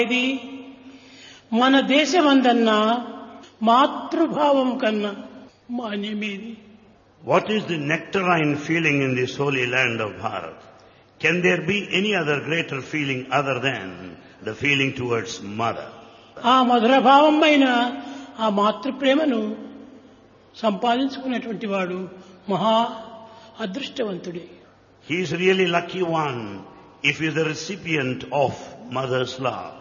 ఇది మన దేశమందన్నా మాతృభావం కన్నా మాన్యమేది. What is the nectarine feeling in this holy land of Bharat? Can there be any other greater feeling other than the feeling towards mother? ఆ మధుర భావమైన ఆ మాతృప్రేమను సంపాదించుకున్నటువంటి వాడు మహా అదృష్టవంతుడే. He is really lucky one if he is the recipient of mother's love.